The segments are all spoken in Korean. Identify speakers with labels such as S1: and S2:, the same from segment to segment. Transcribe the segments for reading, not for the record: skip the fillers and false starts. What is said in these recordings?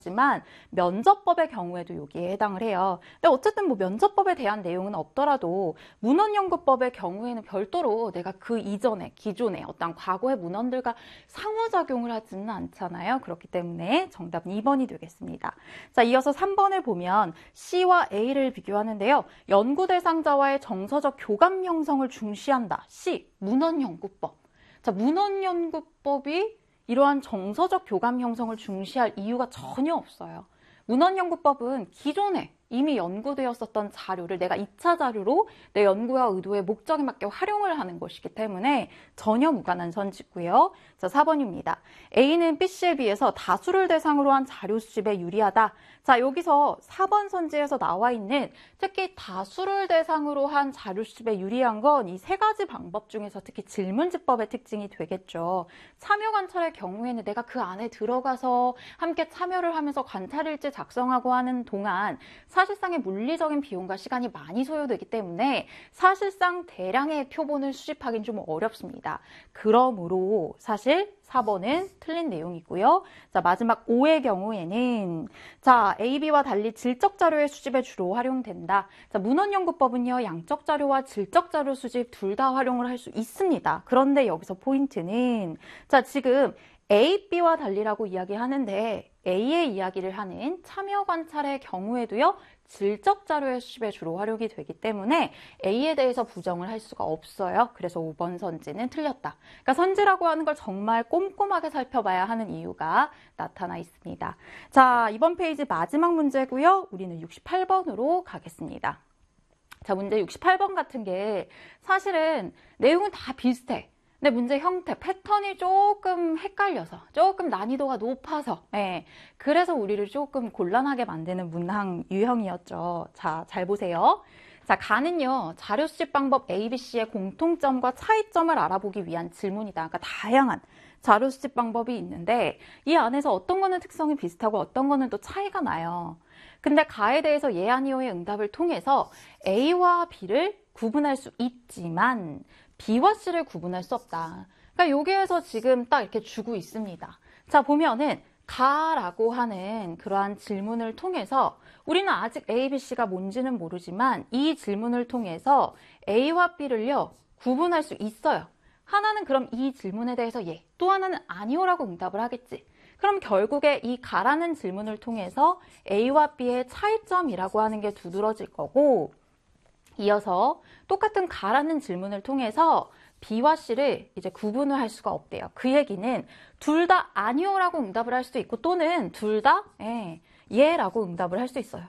S1: 지만 면접법의 경우에도 여기에 해당을 해요. 근데 어쨌든 뭐 면접법에 대한 내용은 없더라도 문헌연구법의 경우에는 별도로 내가 그 이전에 기존에 어떤 과거의 문헌들과 상호작용을 하지는 않잖아요. 그렇기 때문에 정답은 2번이 되겠습니다. 자, 이어서 3번을 보면 C와 A를 비교하는데요. 연구 대상자와의 정서적 교감 형성을 중시한다. C, 문헌연구법. 자, 문헌연구법이 이러한 정서적 교감 형성을 중시할 이유가 전혀 없어요. 문헌연구법은 기존에 이미 연구되었었던 자료를 내가 2차 자료로 내 연구와 의도의 목적에 맞게 활용을 하는 것이기 때문에 전혀 무관한 선지고요. 자, 4번입니다. A는 B씨에 비해서 다수를 대상으로 한 자료 수집에 유리하다. 자, 여기서 4번 선지에서 나와 있는 특히 다수를 대상으로 한 자료 수집에 유리한 건 이 세 가지 방법 중에서 특히 질문지법의 특징이 되겠죠. 참여 관찰의 경우에는 내가 그 안에 들어가서 함께 참여를 하면서 관찰일지 작성하고 하는 동안 사실상의 물리적인 비용과 시간이 많이 소요되기 때문에 사실상 대량의 표본을 수집하기는 좀 어렵습니다. 그러므로 사실 4번은 틀린 내용이고요. 자, 마지막 5의 경우에는 자, A, B와 달리 질적 자료의 수집에 주로 활용된다. 자, 문헌연구법은요, 양적 자료와 질적 자료 수집 둘 다 활용을 할 수 있습니다. 그런데 여기서 포인트는 자, 지금 A, B와 달리라고 이야기하는데 A의 이야기를 하는 참여 관찰의 경우에도요, 질적 자료의 수집에 주로 활용이 되기 때문에 A에 대해서 부정을 할 수가 없어요. 그래서 5번 선지는 틀렸다. 그러니까 선지라고 하는 걸 정말 꼼꼼하게 살펴봐야 하는 이유가 나타나 있습니다. 자, 이번 페이지 마지막 문제고요. 우리는 68번으로 가겠습니다. 자, 문제 68번 같은 게 사실은 내용은 다 비슷해. 근데 문제 형태, 패턴이 조금 헷갈려서, 조금 난이도가 높아서, 그래서 우리를 조금 곤란하게 만드는 문항 유형이었죠. 자, 잘 보세요. 자, 가는요, 자료 수집 방법 A, B, C의 공통점과 차이점을 알아보기 위한 질문이다. 그러니까 다양한 자료 수집 방법이 있는데 이 안에서 어떤 거는 특성이 비슷하고 어떤 거는 또 차이가 나요. 근데 가에 대해서 예, 아니오의 응답을 통해서 A와 B를 구분할 수 있지만 B와 C를 구분할 수 없다. 그러니까 여기에서 지금 딱 이렇게 주고 있습니다. 자, 보면은 가라고 하는 그러한 질문을 통해서 우리는 아직 A, B, C가 뭔지는 모르지만 이 질문을 통해서 A와 B를요, 구분할 수 있어요. 하나는 그럼 이 질문에 대해서 예, 또 하나는 아니오라고 응답을 하겠지. 그럼 결국에 이 가라는 질문을 통해서 A와 B의 차이점이라고 하는 게 두드러질 거고, 이어서 똑같은 가라는 질문을 통해서 B와 C를 이제 구분을 할 수가 없대요. 그 얘기는 둘 다 아니오라고 응답을 할 수도 있고 또는 둘 다 예라고 응답을 할 수 있어요.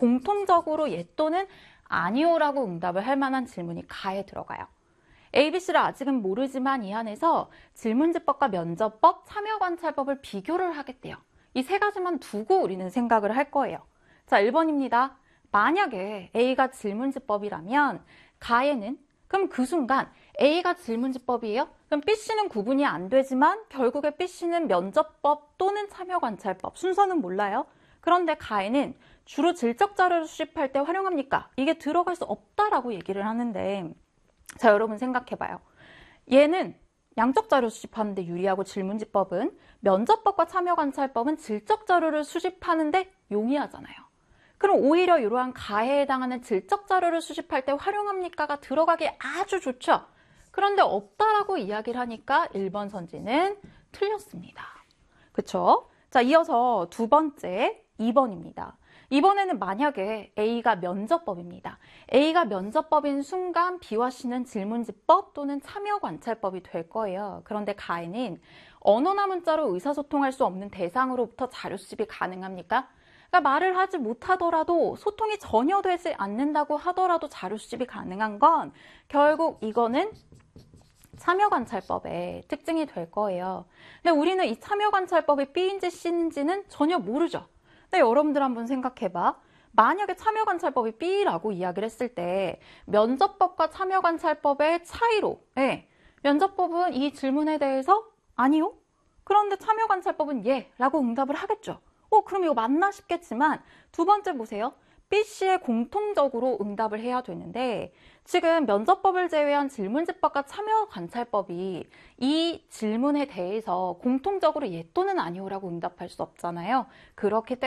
S1: 공통적으로 예 또는 아니오라고 응답을 할 만한 질문이 가에 들어가요. A, B, C를 아직은 모르지만 이 안에서 질문지법과 면접법, 참여관찰법을 비교를 하겠대요. 이 세 가지만 두고 우리는 생각을 할 거예요. 자, 1번입니다. 만약에 A가 질문지법이라면 가에는 그럼 그 순간 A가 질문지법이에요? 그럼 B씨는 구분이 안 되지만 결국에 B씨는 면접법 또는 참여관찰법, 순서는 몰라요. 그런데 가에는 주로 질적 자료를 수집할 때 활용합니까? 이게 들어갈 수 없다라고 얘기를 하는데 자, 여러분 생각해봐요. 얘는 양적 자료 수집하는데 유리하고 질문지법은 면접법과 참여관찰법은 질적 자료를 수집하는데 용이하잖아요. 그럼 오히려 이러한 가에 해당하는 질적 자료를 수집할 때 활용합니까가 들어가기 아주 좋죠. 그런데 없다라고 이야기를 하니까 1번 선지는 틀렸습니다. 그쵸? 자, 이어서 두 번째 2번입니다. 이번에는 만약에 A가 면접법입니다. A가 면접법인 순간 B와 C는 질문지법 또는 참여관찰법이 될 거예요. 그런데 가에는 언어나 문자로 의사소통할 수 없는 대상으로부터 자료 수집이 가능합니까? 그러니까 말을 하지 못하더라도 소통이 전혀 되지 않는다고 하더라도 자료 수집이 가능한 건 결국 이거는 참여관찰법의 특징이 될 거예요. 근데 우리는 이 참여관찰법이 B인지 C인지는 전혀 모르죠. 근데 여러분들 한번 생각해봐. 만약에 참여관찰법이 B라고 이야기를 했을 때 면접법과 참여관찰법의 차이로 면접법은 이 질문에 대해서 아니요. 그런데 참여관찰법은 예 라고 응답을 하겠죠. 그럼 이거 맞나 싶겠지만 두 번째 보세요. B씨에 공통적으로 응답을 해야 되는데 지금 면접법을 제외한 질문지법과 참여관찰법이 이 질문에 대해서 공통적으로 예 또는 아니오라고 응답할 수 없잖아요. 그렇기 때문에